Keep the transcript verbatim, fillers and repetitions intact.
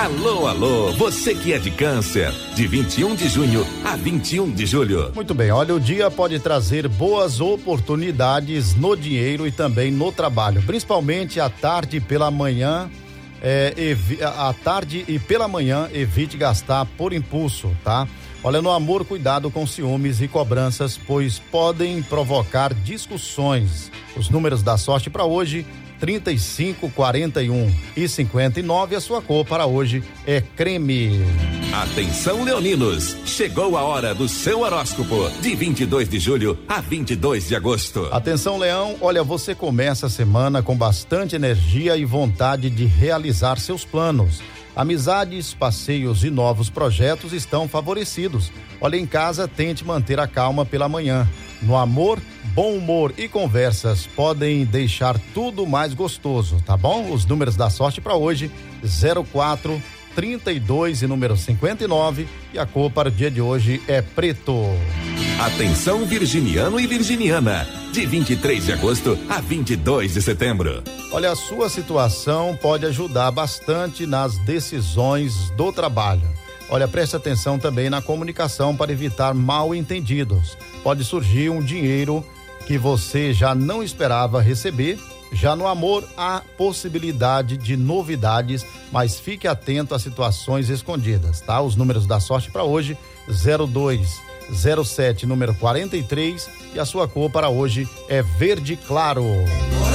Alô, alô, você que é de Câncer, de vinte e um de junho a vinte e um de julho. Muito bem, olha, o dia pode trazer boas oportunidades no dinheiro e também no trabalho, principalmente à tarde e pela manhã. É, evi, à tarde e pela manhã, evite gastar por impulso, tá? Olha, no amor, cuidado com ciúmes e cobranças, pois podem provocar discussões. Os números da sorte para hoje: trinta e cinco, quarenta e um e cinquenta e nove. A sua cor para hoje é creme. Atenção, leoninos, chegou a hora do seu horóscopo, de vinte e dois de julho a vinte e dois de agosto. Atenção, Leão, olha, você começa a semana com bastante energia e vontade de realizar seus planos. Amizades, passeios e novos projetos estão favorecidos. Olha, em casa, tente manter a calma pela manhã. No amor, bom humor e conversas podem deixar tudo mais gostoso, tá bom? Os números da sorte para hoje: zero quatro, trinta e dois e número cinquenta e nove. E a cor para o dia de hoje é preto. Atenção, virginiano e virginiana, de vinte e três de agosto a vinte e dois de setembro. Olha, a sua situação pode ajudar bastante nas decisões do trabalho. Olha, preste atenção também na comunicação para evitar mal entendidos. Pode surgir um dinheiro que você já não esperava receber. Já no amor, há possibilidade de novidades, mas fique atento a situações escondidas, tá? Os números da sorte para hoje: zero dois, zero sete, número quarenta e três. E a sua cor para hoje é verde claro.